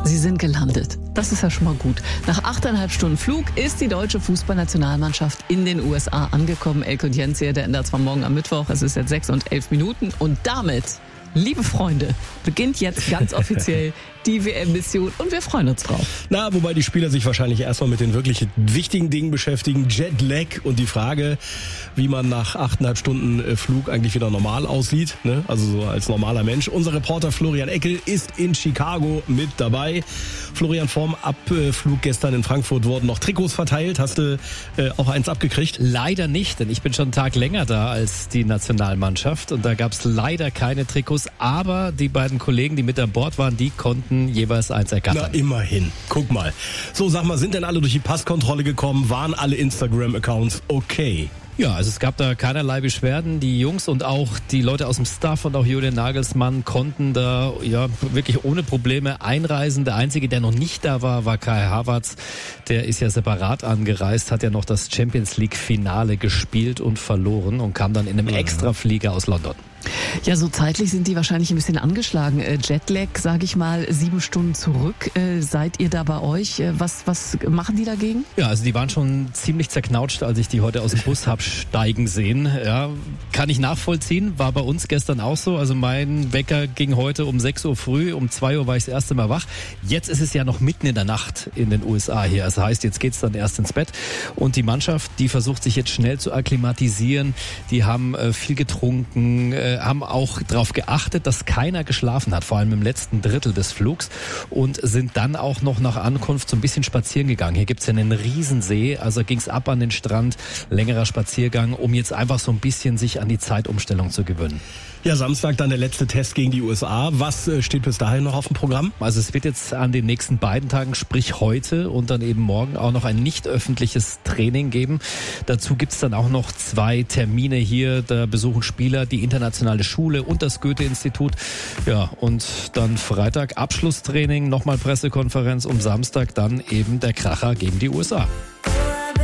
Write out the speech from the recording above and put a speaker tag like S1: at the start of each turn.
S1: Sie sind gelandet. Das ist ja schon mal gut. Nach 8,5 Stunden Flug ist die deutsche Fußballnationalmannschaft in den USA angekommen. Elke und Jens hier, der ändert zwar morgen am Mittwoch, es ist jetzt 6 und 11 Minuten. Und damit, liebe Freunde, beginnt jetzt ganz offiziell die WM-Mission und wir freuen uns drauf.
S2: Na, wobei die Spieler sich wahrscheinlich erstmal mit den wirklich wichtigen Dingen beschäftigen. Jetlag und die Frage, wie man nach 8,5 Stunden Flug eigentlich wieder normal aussieht, ne? Also so als normaler Mensch. Unser Reporter Florian Eckel ist in Chicago mit dabei. Florian, vorm Abflug gestern in Frankfurt wurden noch Trikots verteilt. Hast du auch eins abgekriegt?
S3: Leider nicht, denn ich bin schon einen Tag länger da als die Nationalmannschaft und da gab es leider keine Trikots, aber die beiden Kollegen, die mit an Bord waren, die konnten jeweils eins ergattern.
S2: Na, immerhin. Guck mal. So, sag mal, sind denn alle durch die Passkontrolle gekommen? Waren alle Instagram-Accounts okay?
S3: Ja, also es gab da keinerlei Beschwerden. Die Jungs und auch die Leute aus dem Staff und auch Julian Nagelsmann konnten da ja wirklich ohne Probleme einreisen. Der Einzige, der noch nicht da war Kai Havertz. Der ist ja separat angereist, hat ja noch das Champions-League-Finale gespielt und verloren und kam dann in einem Extraflieger aus London.
S1: Ja, so zeitlich sind die wahrscheinlich ein bisschen angeschlagen. Jetlag, sage ich mal, 7 Stunden zurück. Seid ihr da bei euch? Was machen die dagegen?
S3: Ja, also die waren schon ziemlich zerknautscht, als ich die heute aus dem Bus hab steigen sehen. Ja, kann ich nachvollziehen, war bei uns gestern auch so. Also mein Wecker ging heute um 6 Uhr früh, um 2 Uhr war ich das erste Mal wach. Jetzt ist es ja noch mitten in der Nacht in den USA hier. Das heißt, jetzt geht's dann erst ins Bett. Und die Mannschaft, die versucht sich jetzt schnell zu akklimatisieren. Die haben viel getrunken, haben auch darauf geachtet, dass keiner geschlafen hat, vor allem im letzten Drittel des Flugs und sind dann auch noch nach Ankunft so ein bisschen spazieren gegangen. Hier gibt's ja einen Riesensee, also ging's ab an den Strand, längerer Spaziergang, um jetzt einfach so ein bisschen sich an die Zeitumstellung zu gewöhnen.
S2: Ja, Samstag dann der letzte Test gegen die USA. Was steht bis dahin noch auf dem Programm?
S3: Also es wird jetzt an den nächsten beiden Tagen, sprich heute und dann eben morgen auch noch ein nicht öffentliches Training geben. Dazu gibt's dann auch noch 2 Termine hier. Da besuchen Spieler die internationale Schule und das Goethe-Institut. Ja, und dann Freitag Abschlusstraining, nochmal Pressekonferenz, um Samstag dann eben der Kracher gegen die USA.